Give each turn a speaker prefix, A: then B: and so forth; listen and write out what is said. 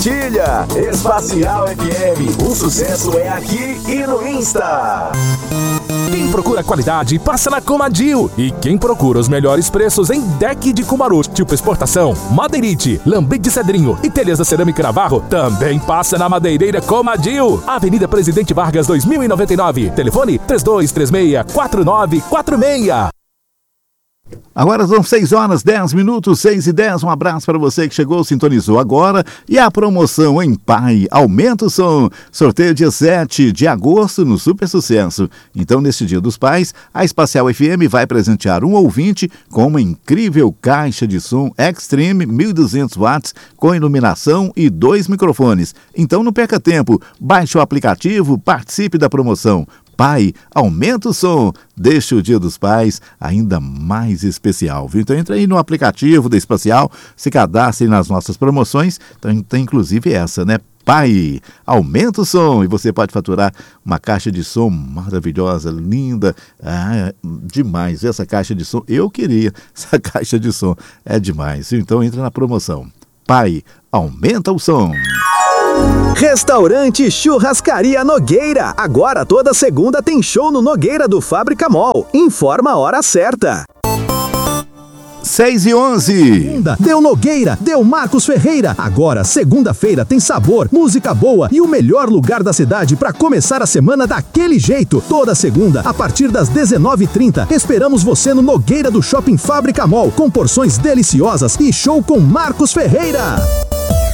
A: Compartilha! Espacial FM, o sucesso é aqui e no Insta.
B: Quem procura qualidade, passa na Comadil. E quem procura os melhores preços em deck de Cumaru, tipo exportação, madeirite, lambrite de cedrinho e telhas da cerâmica Navarro, também passa na Madeireira Comadil. Avenida Presidente Vargas 2099. Telefone 3236-4946.
C: Agora são 6h10, 6h10. Um abraço para você que chegou, sintonizou agora. E a promoção em Pai, aumenta o som. Sorteio dia 7 de agosto no Super Sucesso. Então, neste Dia dos Pais, a Espacial FM vai presentear um ouvinte com uma incrível caixa de som Extreme 1.200 watts com iluminação e 2 microfones. Então, não perca tempo. Baixe o aplicativo, participe da promoção. Pai, aumenta o som, deixa o Dia dos Pais ainda mais especial, viu? Então entra aí no aplicativo da Espacial, se cadastre nas nossas promoções, então tem inclusive essa, né? Pai, aumenta o som e você pode faturar uma caixa de som maravilhosa, linda, demais, essa caixa de som, eu queria essa caixa de som, é demais, viu? Então entra na promoção, Pai, aumenta o som.
D: Restaurante Churrascaria Nogueira. Agora toda segunda tem show no Nogueira do Fábrica Mall. Informa a hora certa.
C: 6h11.
D: Deu Nogueira, deu Marcos Ferreira. Agora, segunda-feira, tem sabor, música boa e o melhor lugar da cidade para começar a semana daquele jeito. Toda segunda, a partir das 19h30, esperamos você no Nogueira do Shopping Fábrica Mall, com porções deliciosas e show com Marcos Ferreira.